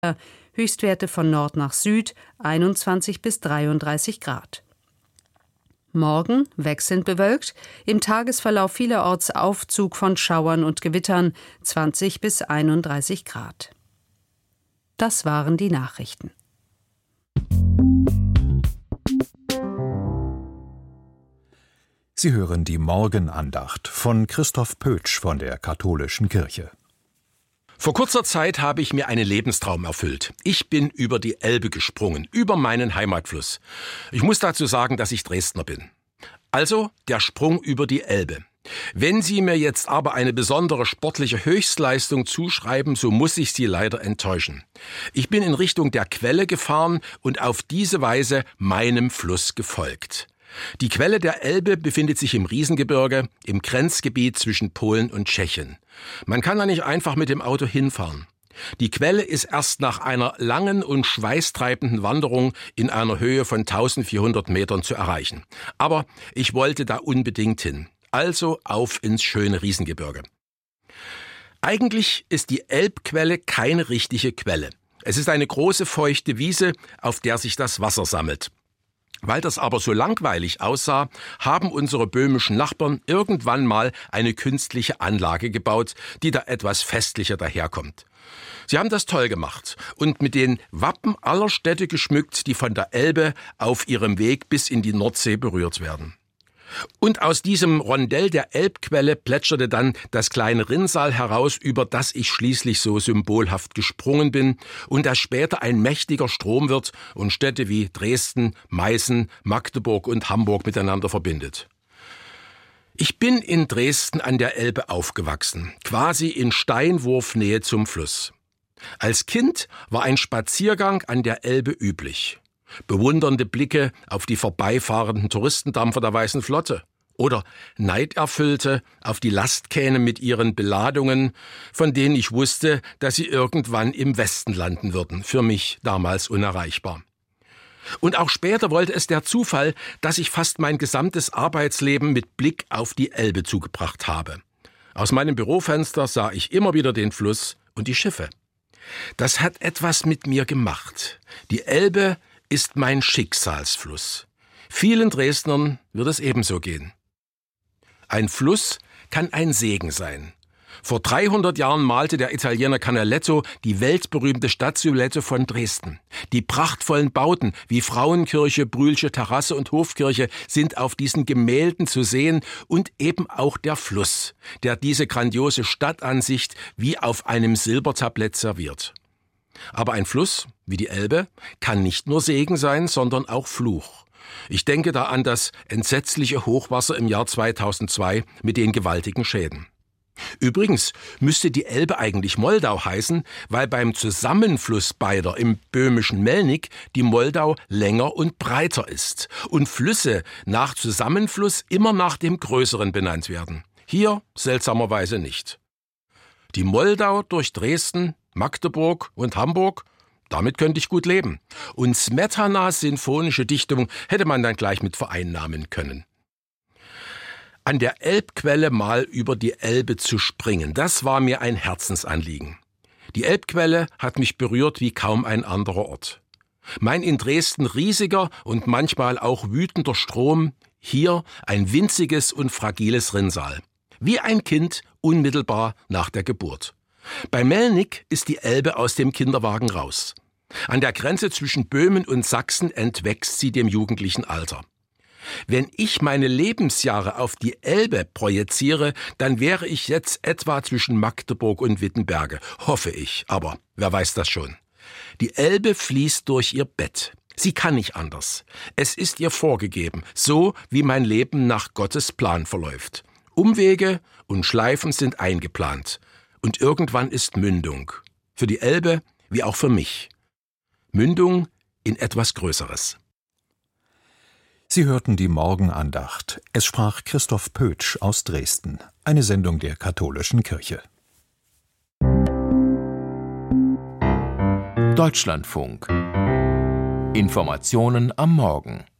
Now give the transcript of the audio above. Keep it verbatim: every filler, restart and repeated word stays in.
Höchstwerte von Nord nach Süd einundzwanzig bis dreiunddreißig Grad. Morgen wechselnd bewölkt, im Tagesverlauf vielerorts Aufzug von Schauern und Gewittern, zwanzig bis einunddreißig Grad. Das waren die Nachrichten. Sie hören die Morgenandacht von Christoph Pötsch von der Katholischen Kirche. Vor kurzer Zeit habe ich mir einen Lebenstraum erfüllt. Ich bin über die Elbe gesprungen, über meinen Heimatfluss. Ich muss dazu sagen, dass ich Dresdner bin. Also der Sprung über die Elbe. Wenn Sie mir jetzt aber eine besondere sportliche Höchstleistung zuschreiben, so muss ich Sie leider enttäuschen. Ich bin in Richtung der Quelle gefahren und auf diese Weise meinem Fluss gefolgt. Die Quelle der Elbe befindet sich im Riesengebirge, im Grenzgebiet zwischen Polen und Tschechien. Man kann da nicht einfach mit dem Auto hinfahren. Die Quelle ist erst nach einer langen und schweißtreibenden Wanderung in einer Höhe von eintausendvierhundert Metern zu erreichen. Aber ich wollte da unbedingt hin. Also auf ins schöne Riesengebirge. Eigentlich ist die Elbquelle keine richtige Quelle. Es ist eine große feuchte Wiese, auf der sich das Wasser sammelt. Weil das aber so langweilig aussah, haben unsere böhmischen Nachbarn irgendwann mal eine künstliche Anlage gebaut, die da etwas festlicher daherkommt. Sie haben das toll gemacht und mit den Wappen aller Städte geschmückt, die von der Elbe auf ihrem Weg bis in die Nordsee berührt werden. Und aus diesem Rondell der Elbquelle plätscherte dann das kleine Rinnsal heraus, über das ich schließlich so symbolhaft gesprungen bin und das später ein mächtiger Strom wird und Städte wie Dresden, Meißen, Magdeburg und Hamburg miteinander verbindet. Ich bin in Dresden an der Elbe aufgewachsen, quasi in Steinwurfnähe zum Fluss. Als Kind war ein Spaziergang an der Elbe üblich. Bewundernde Blicke auf die vorbeifahrenden Touristendampfer der Weißen Flotte oder Neiderfüllte auf die Lastkähne mit ihren Beladungen, von denen ich wusste, dass sie irgendwann im Westen landen würden, für mich damals unerreichbar. Und auch später wollte es der Zufall, dass ich fast mein gesamtes Arbeitsleben mit Blick auf die Elbe zugebracht habe. Aus meinem Bürofenster sah ich immer wieder den Fluss und die Schiffe. Das hat etwas mit mir gemacht. Die Elbe ist mein Schicksalsfluss. Vielen Dresdnern wird es ebenso gehen. Ein Fluss kann ein Segen sein. Vor dreihundert Jahren malte der Italiener Canaletto die weltberühmte Stadtsilhouette von Dresden. Die prachtvollen Bauten wie Frauenkirche, Brühlsche Terrasse und Hofkirche sind auf diesen Gemälden zu sehen und eben auch der Fluss, der diese grandiose Stadtansicht wie auf einem Silbertablett serviert. Aber ein Fluss, wie die Elbe, kann nicht nur Segen sein, sondern auch Fluch. Ich denke da an das entsetzliche Hochwasser im Jahr zweitausendzwei mit den gewaltigen Schäden. Übrigens müsste die Elbe eigentlich Moldau heißen, weil beim Zusammenfluss beider im böhmischen Melnik die Moldau länger und breiter ist und Flüsse nach Zusammenfluss immer nach dem Größeren benannt werden. Hier seltsamerweise nicht. Die Moldau durch Dresden, Magdeburg und Hamburg, damit könnte ich gut leben. Und Smetanas sinfonische Dichtung hätte man dann gleich mit vereinnahmen können. An der Elbquelle mal über die Elbe zu springen, das war mir ein Herzensanliegen. Die Elbquelle hat mich berührt wie kaum ein anderer Ort. Mein in Dresden riesiger und manchmal auch wütender Strom, hier ein winziges und fragiles Rinnsal. Wie ein Kind unmittelbar nach der Geburt. Bei Melnik ist die Elbe aus dem Kinderwagen raus. An der Grenze zwischen Böhmen und Sachsen entwächst sie dem jugendlichen Alter. Wenn ich meine Lebensjahre auf die Elbe projiziere, dann wäre ich jetzt etwa zwischen Magdeburg und Wittenberge, hoffe ich, aber wer weiß das schon. Die Elbe fließt durch ihr Bett. Sie kann nicht anders. Es ist ihr vorgegeben, so wie mein Leben nach Gottes Plan verläuft. Umwege und Schleifen sind eingeplant. Und irgendwann ist Mündung. Für die Elbe wie auch für mich. Mündung in etwas Größeres. Sie hörten die Morgenandacht. Es sprach Christoph Pötsch aus Dresden. Eine Sendung der Katholischen Kirche. Deutschlandfunk. Informationen am Morgen.